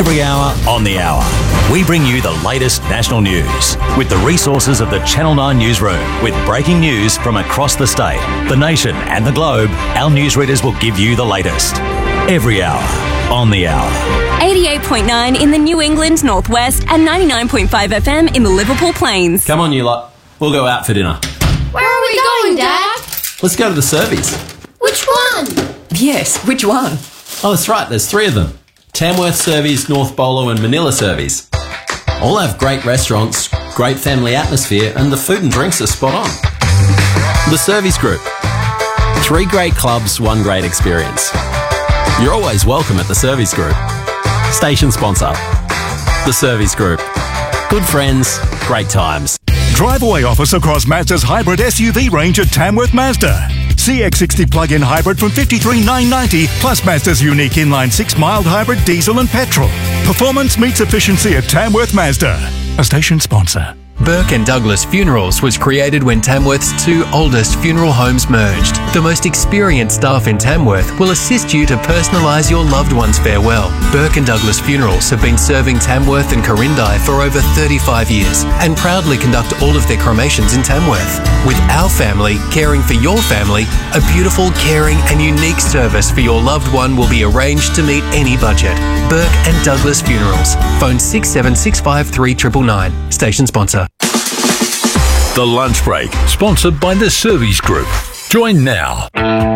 Every hour on the hour, we bring you the latest national news with the resources of the Channel 9 newsroom. With breaking news from across the state, the nation and the globe, our newsreaders will give you the latest. Every hour on the hour. 88.9 in the New England Northwest and 99.5 FM in the Liverpool Plains. Come on, you lot. We'll go out for dinner. Where are we going, Dad? Let's go to the Servies. Which one? Yes, which one? Oh, that's right. There's 3 of them. Tamworth Servies, North Bolo and Manila Servies. All have great restaurants, great family atmosphere, and the food and drinks are spot on. The Servies Group. 3 great clubs, 1 great experience. You're always welcome at the Servies Group. Station sponsor. The Servies Group. Good friends, great times. Drive-away offers across Mazda's hybrid SUV range at Tamworth Mazda. CX-60 plug-in hybrid from $53,990 plus Mazda's unique inline-6 mild hybrid diesel and petrol. Performance meets efficiency at Tamworth Mazda. A station sponsor. Burke and Douglas Funerals was created when Tamworth's 2 oldest funeral homes merged. The most experienced staff in Tamworth will assist you to personalise your loved one's farewell. Burke and Douglas Funerals have been serving Tamworth and Corindai for over 35 years and proudly conduct all of their cremations in Tamworth. With our family caring for your family, a beautiful, caring and unique service for your loved one will be arranged to meet any budget. Burke and Douglas Funerals. Phone 67653999. Station sponsor. The Lunch Break, sponsored by the Servies Group. Join now.